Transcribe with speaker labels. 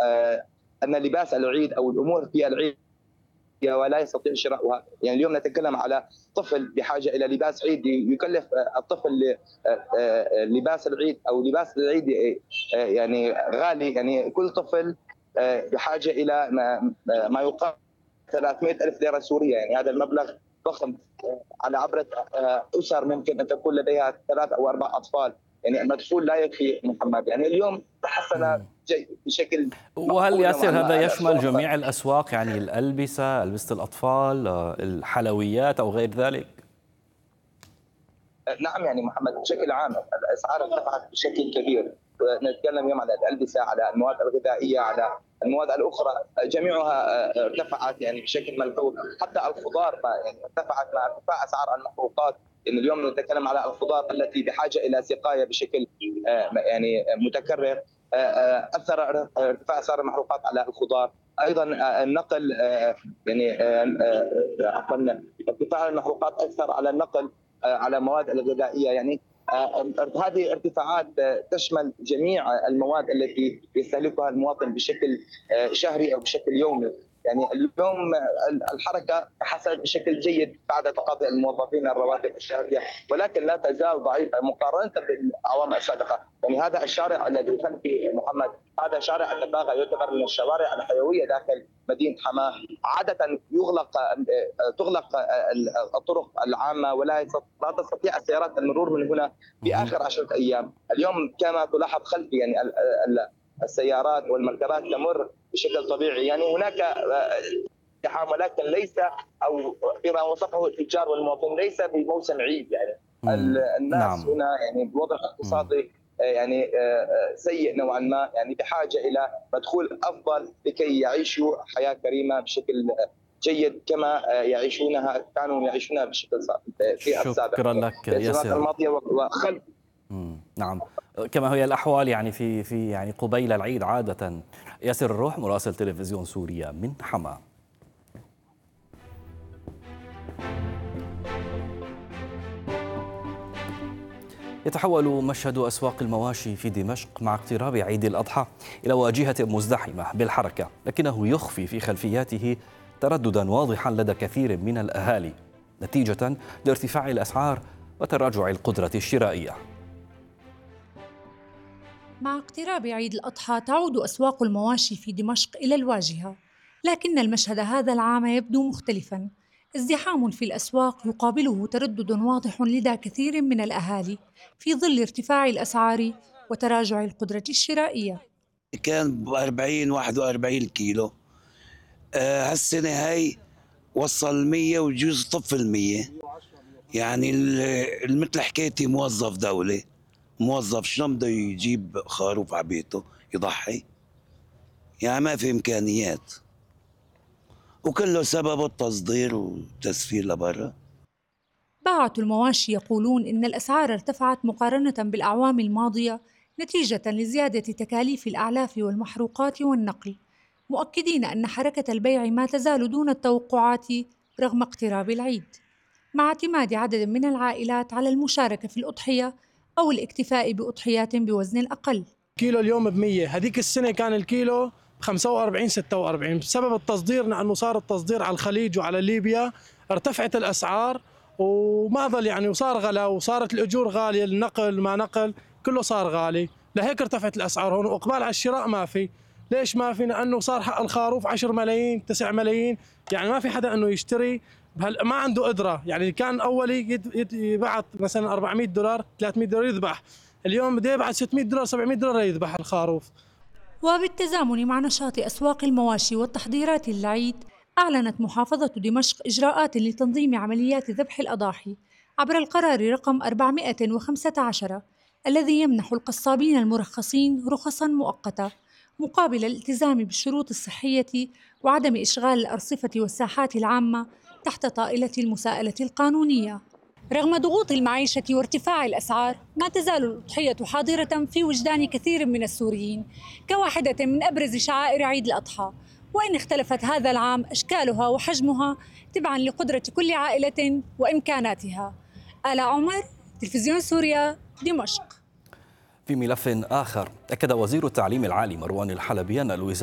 Speaker 1: ان لباس العيد او الامور في العيد ولا يستطيع شراؤها. يعني اليوم نتكلم على طفل بحاجه الى لباس عيد، يكلف الطفل لباس العيد او لباس العيد يعني غالي. يعني كل طفل بحاجه الى ما يقارب 300 ألف ليرة سورية. يعني هذا المبلغ ضخم على عبرة أسر ممكن أن تكون لديها 3 أو 4 أطفال. يعني المدخول لا يكفي محمد. يعني اليوم تحسن بشكل
Speaker 2: وهل
Speaker 1: مقبول نوعا
Speaker 2: ياسر هذا
Speaker 1: ما
Speaker 2: يشمل
Speaker 1: الأسواق.
Speaker 2: جميع الأسواق، يعني الألبسة، ألبسة الأطفال، الحلويات أو غير ذلك؟
Speaker 1: نعم يعني محمد بشكل عام الأسعار ارتفعت بشكل كبير. نتكلم اليوم على الألبسة، على المواد الغذائية، على المواد الأخرى، جميعها ارتفعت يعني بشكل ملحوظ. حتى الخضار يعني ارتفعت مع ارتفاع أسعار المحروقات. إن اليوم نتكلم على الخضار التي بحاجة إلى سقاية بشكل يعني متكرر. أثر ارتفاع أسعار المحروقات على الخضار. ايضا النقل، يعني عفوا ارتفاع المحروقات اثر على النقل، على المواد الغذائيه. يعني هذه ارتفاعات تشمل جميع المواد التي يستهلكها المواطن بشكل شهري او بشكل يومي. يعني اليوم الحركه حصلت بشكل جيد بعد تقاضي الموظفين الرواتب الشهريه، ولكن لا تزال ضعيفه مقارنه بالاعوام السابقه. يعني هذا الشارع الذي خلفي محمد، هذا شارع النباغه، يعتبر من الشوارع الحيويه داخل مدينه حماه. عاده تغلق الطرق العامه لا تستطيع السيارات المرور من هنا في اخر 10 ايام. اليوم كما تلاحظ خلفي يعني السيارات والمركبات تمر بشكل طبيعي. يعني هناك ازدحام، ولكن ليس او فيما وصفه التجار والمواطنين ليس بموسم عيد. يعني الناس
Speaker 2: نعم.
Speaker 1: هنا يعني بوضع اقتصادي يعني سيء نوعا ما، يعني بحاجه الى مدخول افضل لكي يعيشوا حياه كريمه بشكل جيد كما كانوا يعيشونها بشكل في السابق
Speaker 2: شكرا لك
Speaker 1: في السنوات
Speaker 2: ياسر.
Speaker 1: الماضيه وخلف.
Speaker 2: نعم، كما هي الأحوال يعني في يعني قبيل العيد عادة. ياسر الروح، مراسل تلفزيون سوريا من حما. يتحول مشهد أسواق المواشي في دمشق مع اقتراب عيد الأضحى إلى واجهة مزدحمة بالحركة، لكنه يخفي في خلفياته ترددا واضحا لدى كثير من الأهالي نتيجة لارتفاع الأسعار وتراجع القدرة الشرائية.
Speaker 3: مع اقتراب عيد الأضحى تعود أسواق المواشي في دمشق إلى الواجهة، لكن المشهد هذا العام يبدو مختلفاً. ازدحام في الأسواق يقابله تردد واضح لدى كثير من الأهالي في ظل ارتفاع الأسعار وتراجع القدرة الشرائية.
Speaker 4: كان ب 40 41 كيلو، هالسنة هاي وصل 100 ويجوز طف ال100. يعني مثل حكايتي موظف دولة، موظف شلون بده يجيب خروف على بيته يضحي؟ يعني ما في إمكانيات، وكله سببه التصدير والتسفير لبرا.
Speaker 3: باعة المواشي يقولون إن الأسعار ارتفعت مقارنة بالأعوام الماضية نتيجة لزيادة تكاليف الأعلاف والمحروقات والنقل، مؤكدين أن حركة البيع ما تزال دون التوقعات رغم اقتراب العيد، مع اعتماد عدد من العائلات على المشاركة في الأضحية أو الاكتفاء بأضحيات بوزن أقل.
Speaker 5: كيلو اليوم ب100، هذيك السنة كان الكيلو ب45 46. بسبب التصدير، لأنه صار التصدير على الخليج وعلى ليبيا ارتفعت الأسعار وما ظل يعني، وصار غلا، وصارت الأجور غالية، النقل ما نقل كله صار غالي، لهيك ارتفعت الأسعار هون. وإقبال على الشراء ما في. ليش ما في؟ لأنه صار حق الخروف 10 ملايين 9 ملايين، يعني ما في حدا أنه يشتري، ما عنده قدرة. يعني كان أولي يبعت مثلا $400 $300 يذبح، اليوم بده يبعت $600 $700 ليذبح الخروف.
Speaker 3: وبالتزامن مع نشاط أسواق المواشي والتحضيرات للعيد، أعلنت محافظة دمشق إجراءات لتنظيم عمليات ذبح الأضاحي عبر القرار رقم 415 الذي يمنح القصابين المرخصين رخصاً مؤقتة مقابل الالتزام بالشروط الصحية وعدم إشغال الأرصفة والساحات العامة تحت طائلة المساءلة القانونية. رغم ضغوط المعيشة وارتفاع الأسعار، ما تزال الأضحية حاضرة في وجدان كثير من السوريين كواحدة من أبرز شعائر عيد الأضحى، وإن اختلفت هذا العام أشكالها وحجمها تبعاً لقدرة كل عائلة وإمكاناتها. آلاء عمر، تلفزيون سوريا، دمشق.
Speaker 2: في ملف آخر، أكد وزير التعليم العالي مروان الحلبي أن الوزارة